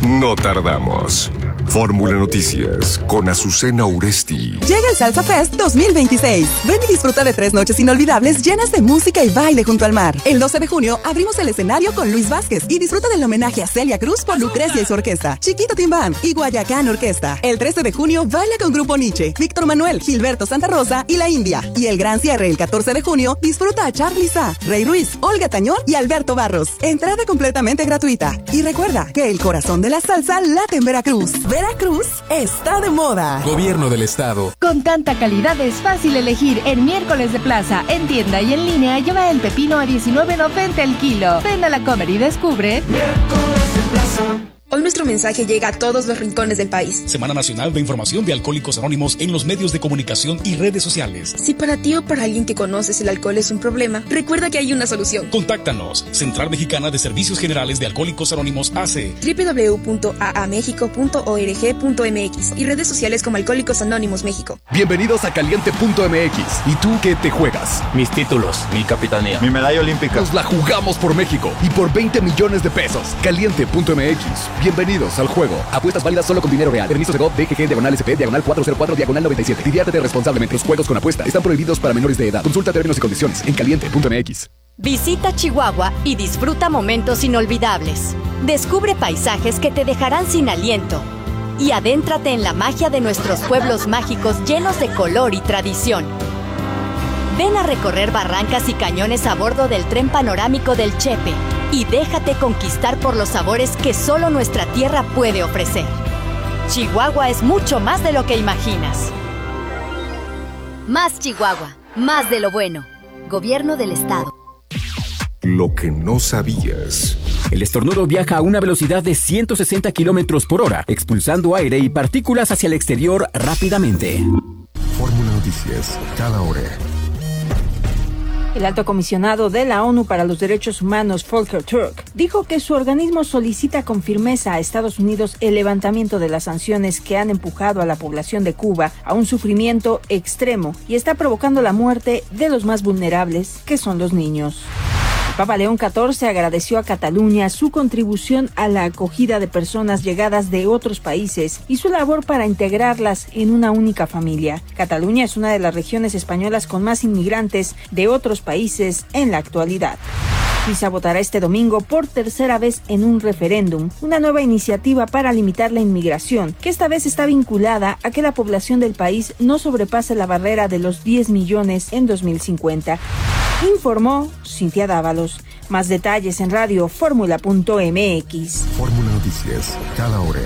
No tardamos. Fórmula Noticias con Azucena Uresti. Llega el Salsa Fest 2026. Ven y disfruta de 3 noches inolvidables llenas de música y baile junto al mar. El 12 de junio abrimos el escenario con Luis Vázquez y disfruta del homenaje a Celia Cruz por Lucrecia y su orquesta, Chiquito Timbán y Guayacán Orquesta. El 13 de junio baila con Grupo Nietzsche, Víctor Manuel, Gilberto Santa Rosa y La India. Y el gran cierre el 14 de junio disfruta a Charly Sa, Rey Ruiz, Olga Tañón y Alberto Barros. Entrada completamente gratuita. Y recuerda que el corazón de la salsa late en Veracruz. Veracruz está de moda. Gobierno del Estado. Con tanta calidad es fácil elegir. En Miércoles de Plaza, en tienda y en línea, lleva el pepino a $19.90 el kilo. Ven a la Comer y descubre. Miércoles de Plaza. Hoy nuestro mensaje llega a todos los rincones del país. Semana Nacional de Información de Alcohólicos Anónimos en los medios de comunicación y redes sociales. Si para ti o para alguien que conoces el alcohol es un problema, recuerda que hay una solución. Contáctanos. Central Mexicana de Servicios Generales de Alcohólicos Anónimos AC. www.aamexico.org.mx y redes sociales como Alcohólicos Anónimos México. Bienvenidos a Caliente.mx. ¿Y tú qué te juegas? Mis títulos, mi capitanía, mi medalla olímpica. Nos la jugamos por México y por 20 millones de pesos. Caliente.mx. Bienvenidos al juego. Apuestas válidas solo con dinero real. Permiso Segov DGG/SP /404/97. Diviértete responsablemente. Los juegos con apuesta están prohibidos para menores de edad. Consulta términos y condiciones en caliente.mx. Visita Chihuahua y disfruta momentos inolvidables. Descubre paisajes que te dejarán sin aliento. Y adéntrate en la magia de nuestros pueblos mágicos llenos de color y tradición. Ven a recorrer barrancas y cañones a bordo del tren panorámico del Chepe y déjate conquistar por los sabores que solo nuestra tierra puede ofrecer. Chihuahua es mucho más de lo que imaginas. Más Chihuahua, más de lo bueno. Gobierno del Estado. Lo que no sabías. El estornudo viaja a una velocidad de 160 kilómetros por hora, expulsando aire y partículas hacia el exterior rápidamente. Fórmula Noticias, cada hora. El alto comisionado de la ONU para los Derechos Humanos, Volker Turk, dijo que su organismo solicita con firmeza a Estados Unidos el levantamiento de las sanciones que han empujado a la población de Cuba a un sufrimiento extremo y está provocando la muerte de los más vulnerables, que son los niños. Papa León XIV agradeció a Cataluña su contribución a la acogida de personas llegadas de otros países y su labor para integrarlas en una única familia. Cataluña es una de las regiones españolas con más inmigrantes de otros países en la actualidad. Suiza votará este domingo por tercera vez en un referéndum, una nueva iniciativa para limitar la inmigración, que esta vez está vinculada a que la población del país no sobrepase la barrera de los 10 millones en 2050. Informó Cintia Dávalos. Más detalles en radioformula.mx. Fórmula Noticias, cada hora.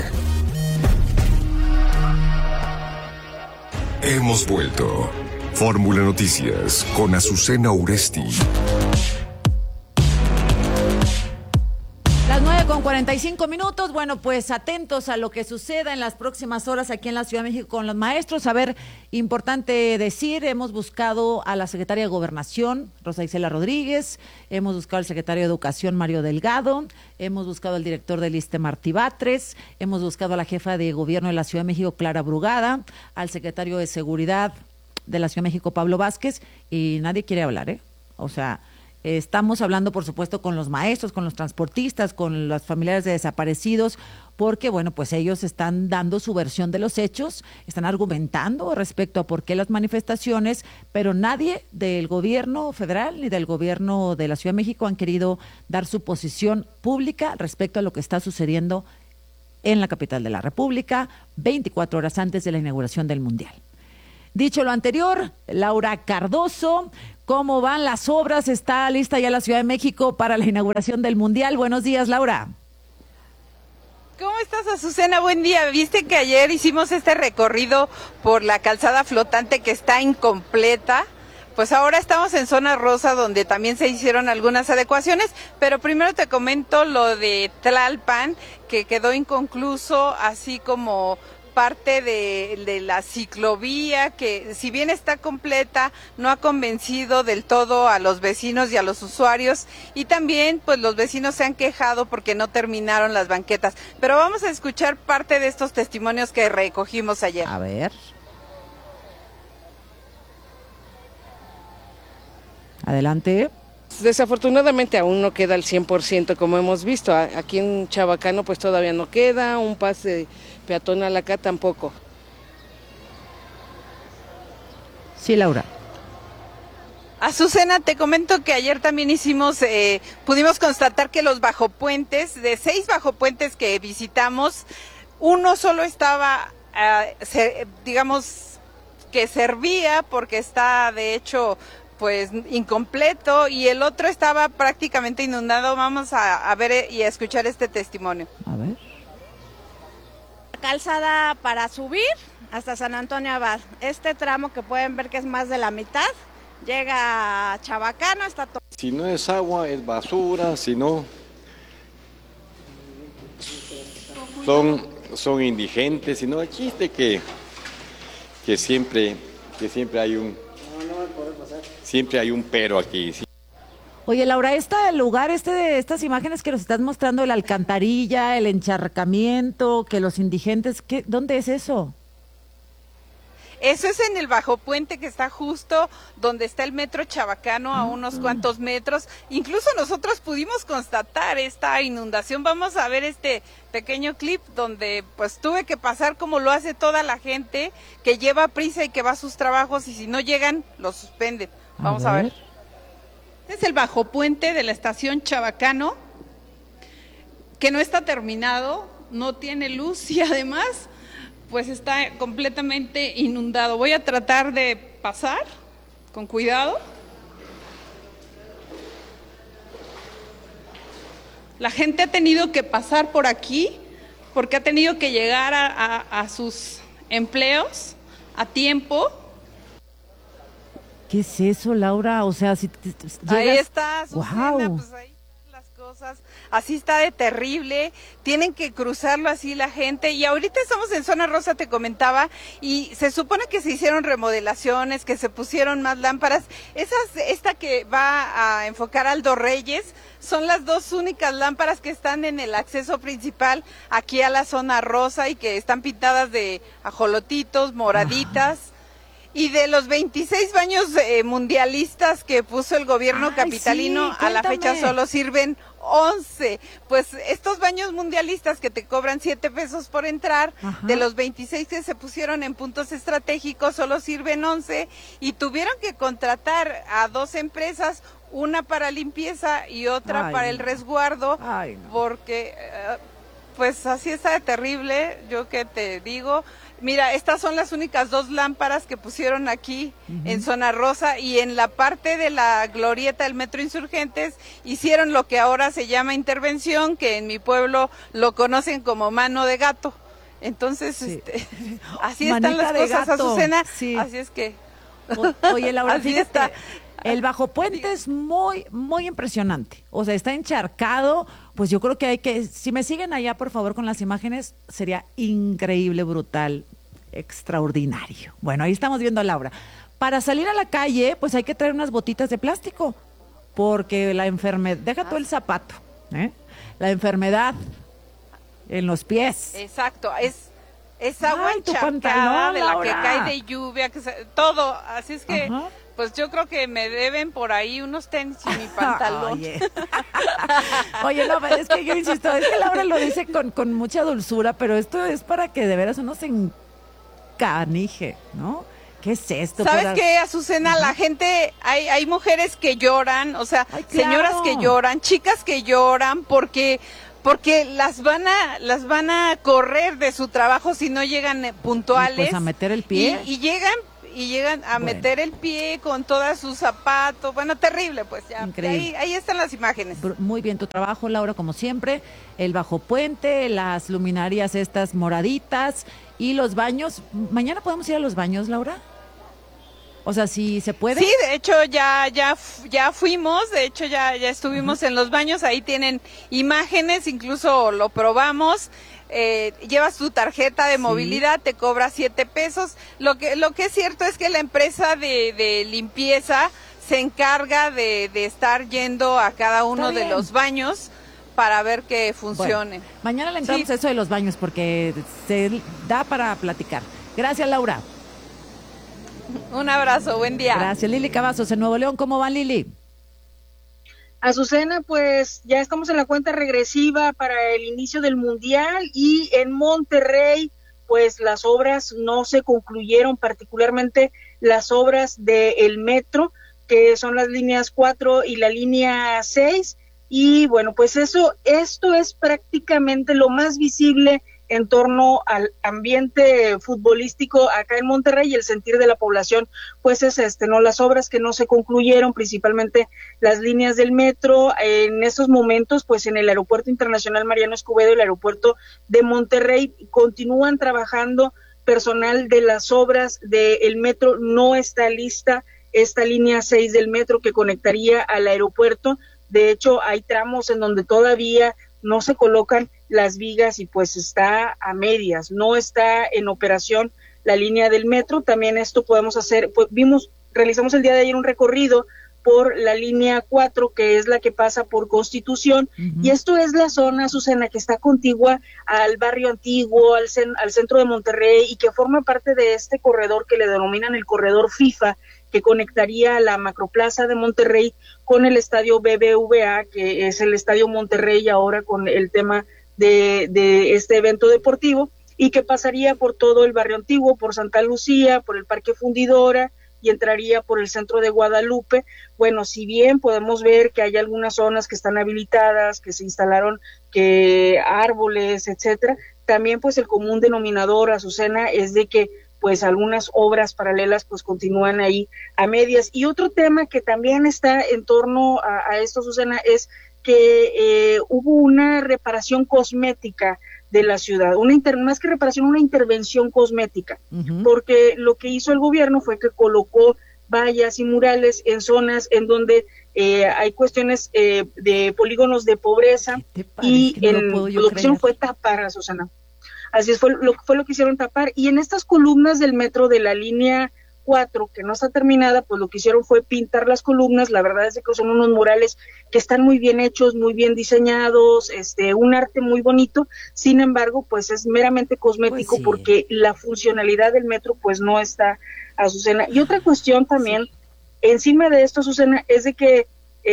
Hemos vuelto. Fórmula Noticias con Azucena Uresti. 9:45. Bueno, pues atentos a lo que suceda en las próximas horas aquí en la Ciudad de México con los maestros. A ver, importante decir, hemos buscado a la secretaria de Gobernación, Rosa Isela Rodríguez, hemos buscado al secretario de Educación, Mario Delgado, hemos buscado al director del ISSSTE, Martí Batres, hemos buscado a la jefa de Gobierno de la Ciudad de México, Clara Brugada, al secretario de Seguridad de la Ciudad de México, Pablo Vázquez, y nadie quiere hablar, O sea, estamos hablando, por supuesto, con los maestros, con los transportistas, con los familiares de desaparecidos, porque, bueno, pues ellos están dando su versión de los hechos, están argumentando respecto a por qué las manifestaciones, pero nadie del gobierno federal ni del gobierno de la Ciudad de México han querido dar su posición pública respecto a lo que está sucediendo en la capital de la República, 24 horas antes de la inauguración del Mundial. Dicho lo anterior, Laura Cardoso, ¿cómo van las obras? ¿Está lista ya la Ciudad de México para la inauguración del Mundial? Buenos días, Laura. ¿Cómo estás, Azucena? Buen día. Viste que ayer hicimos este recorrido por la calzada flotante que está incompleta. Pues ahora estamos en zona rosa, donde también se hicieron algunas adecuaciones, pero primero te comento lo de Tlalpan, que quedó inconcluso, así como parte de la ciclovía, que si bien está completa, no ha convencido del todo a los vecinos y a los usuarios, y también pues los vecinos se han quejado porque no terminaron las banquetas. Pero vamos a escuchar parte de estos testimonios que recogimos ayer. A ver. Adelante. Desafortunadamente aún no queda al 100% como hemos visto. Aquí en Chabacano pues todavía no queda, un pase peatonal acá tampoco. Sí, Laura. Azucena, te comento que ayer también pudimos constatar que los bajopuentes, de 6 bajopuentes que visitamos, uno solo estaba, digamos, que servía porque está de hecho pues incompleto y el otro estaba prácticamente inundado. Vamos a ver y a escuchar este testimonio. A ver. Calzada para subir hasta San Antonio Abad. Este tramo que pueden ver que es más de la mitad, llega a Chabacano, está todo. Si no es agua, es basura, si no, son indigentes, si no, el chiste que siempre hay un pero aquí. ¿Sí? Oye, Laura, este lugar, estas imágenes que nos estás mostrando, la alcantarilla, el encharcamiento, que los indigentes, ¿dónde es eso? Eso es en el bajo puente que está justo donde está el metro Chabacano, a unos cuantos metros. Incluso nosotros pudimos constatar esta inundación. Vamos a ver este pequeño clip donde pues tuve que pasar como lo hace toda la gente que lleva prisa y que va a sus trabajos y si no llegan, los suspenden. Vamos a ver. Este es el bajo puente de la estación Chabacano, que no está terminado, no tiene luz y además pues está completamente inundado. Voy a tratar de pasar con cuidado. La gente ha tenido que pasar por aquí porque ha tenido que llegar a sus empleos a tiempo. ¿Qué es eso, Laura? O sea, si llegas... Ahí está, Susana, wow. Pues ahí las cosas. Así está de terrible, tienen que cruzarlo así la gente y ahorita estamos en zona rosa, te comentaba, y se supone que se hicieron remodelaciones, que se pusieron más lámparas. Esta que va a enfocar a Aldo Reyes, son las 2 únicas lámparas que están en el acceso principal aquí a la zona rosa y que están pintadas de ajolotitos, moraditas. Y de los 26 baños mundialistas que puso el gobierno capitalino, sí, a la fecha solo sirven 11. Pues estos baños mundialistas que te cobran 7 pesos por entrar, de los 26 que se pusieron en puntos estratégicos, solo sirven 11 y tuvieron que contratar a 2 empresas, una para limpieza y otra para el resguardo, porque pues así está de terrible, yo que te digo. Mira, estas son las únicas 2 lámparas que pusieron aquí en zona rosa y en la parte de la glorieta del Metro Insurgentes hicieron lo que ahora se llama intervención, que en mi pueblo lo conocen como mano de gato. Entonces, así están las cosas, Azucena. Sí. Así es que... Oye, Laura, fíjate, el bajo puente es muy, muy impresionante. O sea, está encharcado. Pues yo creo que si me siguen allá, por favor, con las imágenes, sería increíble, brutal, extraordinario. Bueno, ahí estamos viendo a Laura. Para salir a la calle, pues hay que traer unas botitas de plástico, porque la enfermedad, deja tú el zapato, la enfermedad en los pies. Exacto, es agua encharcada de la que cae de lluvia, todo, así es que... Pues yo creo que me deben por ahí unos tenis y mi pantalón. Oye, no, es que yo insisto, es que Laura lo dice con mucha dulzura, pero esto es para que de veras uno se encanije, ¿no? ¿Qué es esto? ¿Sabes qué, Azucena? La gente, hay mujeres que lloran, o sea, señoras que lloran, chicas que lloran porque las van a correr de su trabajo si no llegan puntuales. Y pues a meter el pie. Y llegan a meter el pie con todos sus zapatos. Bueno, terrible, pues ya. Increíble. Ahí están las imágenes. Muy bien tu trabajo, Laura, como siempre. El bajo puente, las luminarias estas moraditas y los baños. ¿Mañana podemos ir a los baños, Laura? O sea, ¿sí se puede? Sí, de hecho ya fuimos, de hecho ya estuvimos en los baños, ahí tienen imágenes, incluso lo probamos. Llevas tu tarjeta de movilidad, te cobra 7 pesos. Lo que es cierto es que la empresa de limpieza se encarga de estar yendo a cada uno de los baños para ver que funcione. Bueno, mañana le entramos a eso de los baños porque se da para platicar. Gracias, Laura. Un abrazo, buen día. Gracias, Lili Cavazos en Nuevo León. ¿Cómo van, Lili? Azucena, pues ya estamos en la cuenta regresiva para el inicio del Mundial y en Monterrey, pues las obras no se concluyeron, particularmente las obras del metro, que son las líneas 4 y la línea 6, y bueno, pues esto es prácticamente lo más visible en torno al ambiente futbolístico acá en Monterrey, y el sentir de la población pues es ¿no? Las obras que no se concluyeron, principalmente las líneas del metro, en estos momentos pues en el Aeropuerto Internacional Mariano Escobedo, el aeropuerto de Monterrey, continúan trabajando personal de las obras del metro, no está lista esta línea 6 del metro que conectaría al aeropuerto. De hecho, hay tramos en donde todavía no se colocan las vigas y pues está a medias, no está en operación la línea del metro. También esto podemos hacer, pues realizamos el día de ayer un recorrido por la línea 4, que es la que pasa por Constitución, y esto es la zona, Azucena, que está contigua al barrio antiguo, al centro de Monterrey, y que forma parte de este corredor que le denominan el corredor FIFA, que conectaría la Macroplaza de Monterrey con el estadio BBVA, que es el estadio Monterrey ahora con el tema de este evento deportivo, y que pasaría por todo el barrio antiguo, por Santa Lucía, por el Parque Fundidora, y entraría por el centro de Guadalupe. Bueno, si bien podemos ver que hay algunas zonas que están habilitadas, que se instalaron árboles, etcétera, también pues el común denominador, Azucena, es de que pues algunas obras paralelas pues continúan ahí a medias. Y otro tema que también está en torno a esto, Azucena, es que hubo una reparación cosmética de la ciudad, más que reparación, una intervención cosmética, porque lo que hizo el gobierno fue que colocó vallas y murales en zonas en donde hay cuestiones de polígonos de pobreza, y lo que hicieron fue tapar, Susana. Así fue lo que hicieron, tapar, y en estas columnas del metro de la línea 4, que no está terminada, pues lo que hicieron fue pintar las columnas. La verdad es que son unos murales que están muy bien hechos, muy bien diseñados, un arte muy bonito. Sin embargo, pues es meramente cosmético, pues sí, porque la funcionalidad del metro pues no está, Azucena. Y otra cuestión también, encima de esto, Azucena, es de que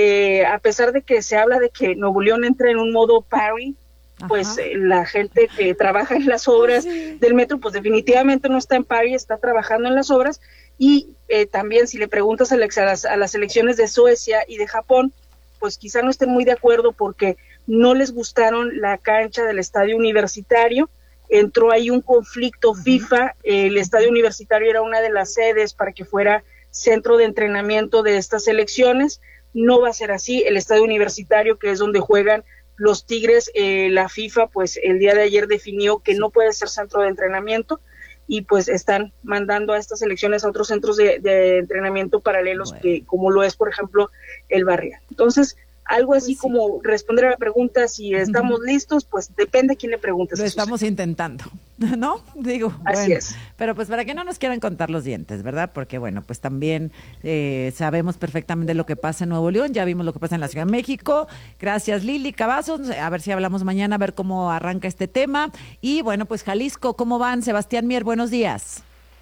a pesar de que se habla de que Nuevo León entra en un modo party, pues la gente que trabaja en las obras del metro, pues definitivamente no está en pari, está trabajando en las obras. Y también si le preguntas a las selecciones de Suecia y de Japón, pues quizá no estén muy de acuerdo porque no les gustaron la cancha del estadio universitario. Entró ahí un conflicto FIFA, el estadio universitario era una de las sedes para que fuera centro de entrenamiento de estas selecciones. No va a ser así, el estadio universitario, que es donde juegan los Tigres, la FIFA pues el día de ayer definió que no puede ser centro de entrenamiento, y pues están mandando a estas selecciones a otros centros de entrenamiento paralelos, que como lo es por ejemplo el Barrial. Entonces algo así pues como responder a la pregunta si estamos listos, pues depende a quién le preguntes. Lo estamos intentando, ¿no? Digo, así bueno, es. Pero pues para que no nos quieran contar los dientes, ¿verdad? Porque bueno, pues también sabemos perfectamente lo que pasa en Nuevo León, ya vimos lo que pasa en la Ciudad de México. Gracias, Lili Cavazos, a ver si hablamos mañana, a ver cómo arranca este tema. Y bueno, pues Jalisco, ¿cómo van? Sebastián Mier, buenos días.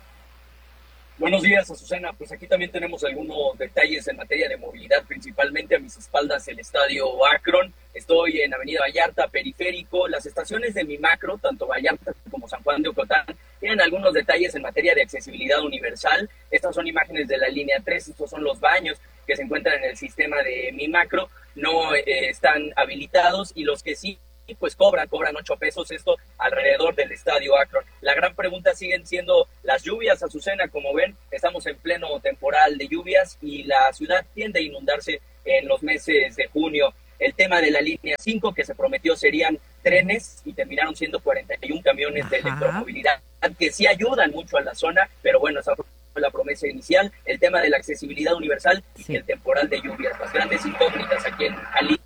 Buenos días, Azucena. Pues aquí también tenemos algunos detalles en materia de movilidad, principalmente a mis espaldas el estadio Akron. Estoy en Avenida Vallarta, Periférico. Las estaciones de Mi Macro, tanto Vallarta como San Juan de Ocotán, tienen algunos detalles en materia de accesibilidad universal. Estas son imágenes de la línea 3, estos son los baños que se encuentran en el sistema de Mi Macro. No están habilitados, y los que sí, pues cobran 8 pesos, esto alrededor del estadio Akron. La gran pregunta siguen siendo las lluvias, Azucena. Como ven, estamos en pleno temporal de lluvias y la ciudad tiende a inundarse en los meses de junio. El tema de la línea 5, que se prometió serían trenes, y terminaron siendo 41 camiones de electromovilidad, que sí ayudan mucho a la zona, pero bueno, esa fue la promesa inicial. El tema de la accesibilidad universal y el temporal de lluvias, las grandes incógnitas aquí en Jalisco.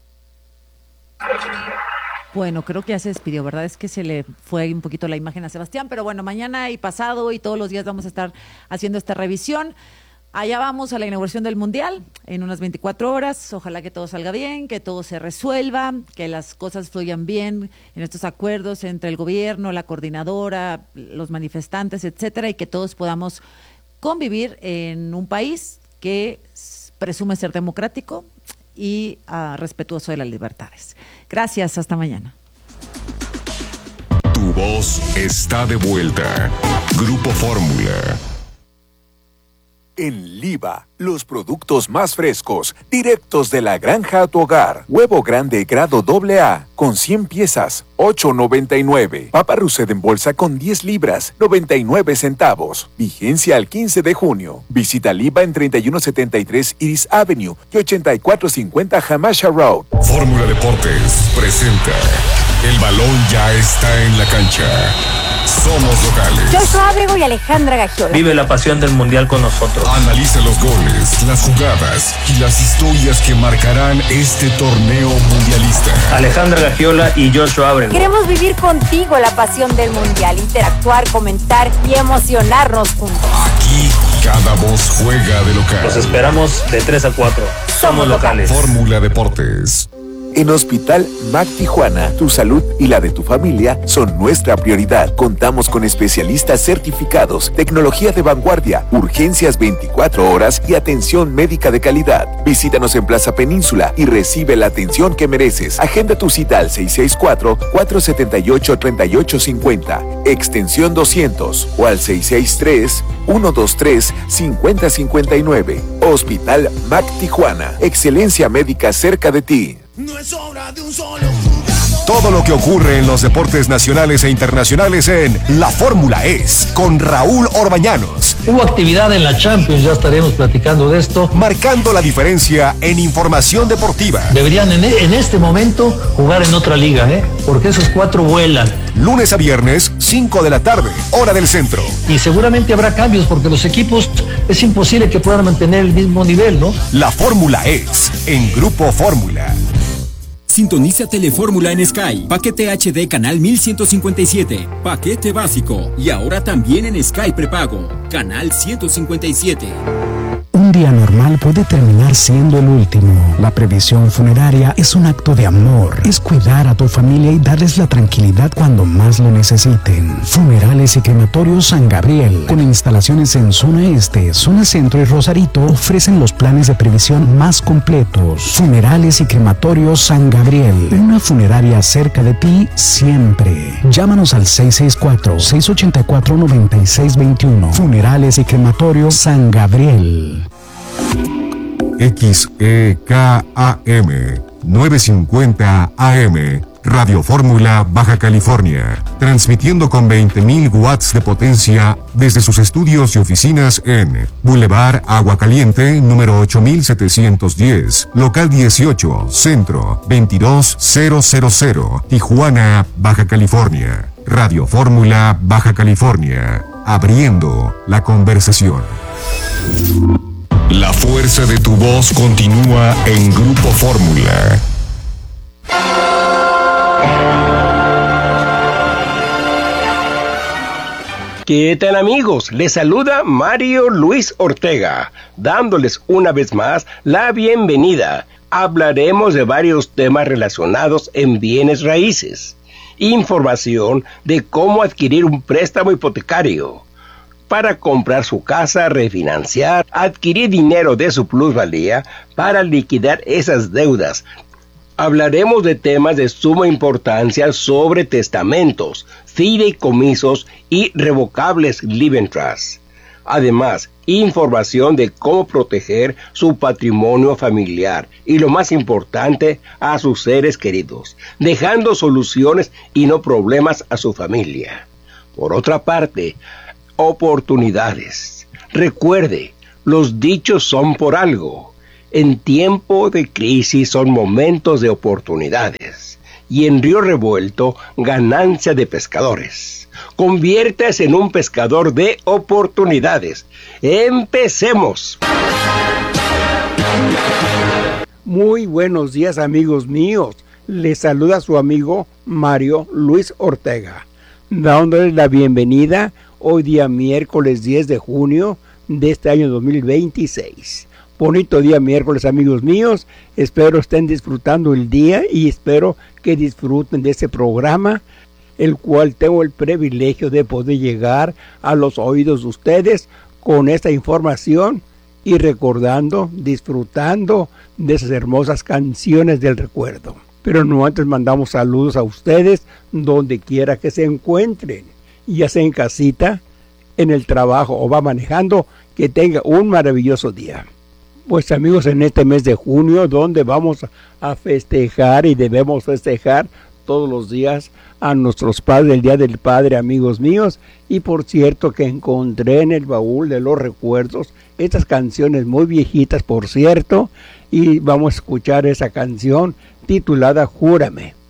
Bueno, creo que ya se despidió, ¿verdad? Es que se le fue un poquito la imagen a Sebastián, pero bueno, mañana y pasado y todos los días vamos a estar haciendo esta revisión. Allá vamos a la inauguración del Mundial en unas 24 horas. Ojalá que todo salga bien, que todo se resuelva, que las cosas fluyan bien en estos acuerdos entre el gobierno, la coordinadora, los manifestantes, etcétera, y que todos podamos convivir en un país que presume ser democrático y respetuoso de las libertades. Gracias, hasta mañana. Tu voz está de vuelta. Grupo Fórmula. En Liva, los productos más frescos, directos de la granja a tu hogar. Huevo grande grado AA, con 100 piezas, $8.99. Papa Russet en bolsa con 10 libras, 99 centavos. Vigencia al 15 de junio. Visita Liva en 3173 Iris Avenue y 8450 Hamasha Road. Fórmula Deportes presenta. El balón ya está en la cancha. Somos locales. Joshua Ábrego y Alejandra Gagiola. Vive la pasión del mundial con nosotros. Analiza los goles, las jugadas y las historias que marcarán este torneo mundialista. Alejandra Gagiola y Joshua Ábrego. Queremos vivir contigo la pasión del mundial, interactuar, comentar y emocionarnos juntos. Aquí cada voz juega de local. Los esperamos de 3 a 4. Somos locales. Fórmula Deportes. En Hospital MAC Tijuana, tu salud y la de tu familia son nuestra prioridad. Contamos con especialistas certificados, tecnología de vanguardia, urgencias 24 horas y atención médica de calidad. Visítanos en Plaza Península y recibe la atención que mereces. Agenda tu cita al 664-478-3850, extensión 200 o al 663-123-5059. Hospital MAC Tijuana, excelencia médica cerca de ti. No es obra de un solo jugador. Todo lo que ocurre en los deportes nacionales e internacionales en La Fórmula es con Raúl Orbañanos. Hubo actividad en la Champions, ya estaremos platicando de esto. Marcando la diferencia en información deportiva. Deberían en este momento jugar en otra liga, porque esos 4 vuelan. Lunes a viernes, 5 de la tarde, hora del centro. Y seguramente habrá cambios porque los equipos es imposible que puedan mantener el mismo nivel, ¿no? La Fórmula es en Grupo Fórmula. Sintoniza Telefórmula en Sky. Paquete HD canal 1157. Paquete básico. Y ahora también en Sky prepago. Canal 157. Un día normal puede terminar siendo el último. La previsión funeraria es un acto de amor. Es cuidar a tu familia y darles la tranquilidad cuando más lo necesiten. Funerales y Crematorios San Gabriel, con instalaciones en Zona Este, Zona Centro y Rosarito, ofrecen los planes de previsión más completos. Funerales y Crematorios San Gabriel, una funeraria cerca de ti siempre. Llámanos al 664-684-9621. Funerales y Crematorios San Gabriel. XEKAM 950 AM, Radio Fórmula, Baja California, transmitiendo con 20.000 watts de potencia desde sus estudios y oficinas en Boulevard Agua Caliente, número 8710, local 18, centro 22000, Tijuana, Baja California. Radio Fórmula, Baja California, abriendo la conversación. La fuerza de tu voz continúa en Grupo Fórmula. ¿Qué tal, amigos? Les saluda Mario Luis Ortega, dándoles una vez más la bienvenida. Hablaremos de varios temas relacionados en bienes raíces, información de cómo adquirir un préstamo hipotecario para comprar su casa, refinanciar, adquirir dinero de su plusvalía para liquidar esas deudas. Hablaremos de temas de suma importancia sobre testamentos, fideicomisos y revocables living trusts. Además, información de cómo proteger su patrimonio familiar y, lo más importante, a sus seres queridos, dejando soluciones y no problemas a su familia. Por otra parte, oportunidades. Recuerde, los dichos son por algo. En tiempo de crisis son momentos de oportunidades. Y en Río Revuelto, ganancia de pescadores. Conviértase en un pescador de oportunidades. ¡Empecemos! Muy buenos días, amigos míos. Les saluda su amigo Mario Luis Ortega, dándoles la bienvenida hoy día miércoles 10 de junio de este año 2026. Bonito día miércoles, amigos míos. Espero estén disfrutando el día y espero que disfruten de este programa, el cual tengo el privilegio de poder llegar a los oídos de ustedes con esta información y recordando, disfrutando de esas hermosas canciones del recuerdo. Pero no antes mandamos saludos a ustedes donde quiera que se encuentren, ya sea en casita, en el trabajo o va manejando, que tenga un maravilloso día. Pues amigos, en este mes de junio, donde vamos a festejar y debemos festejar todos los días a nuestros padres, el Día del Padre, amigos míos, y por cierto que encontré en el baúl de los recuerdos estas canciones muy viejitas, por cierto, y vamos a escuchar esa canción titulada Júrame.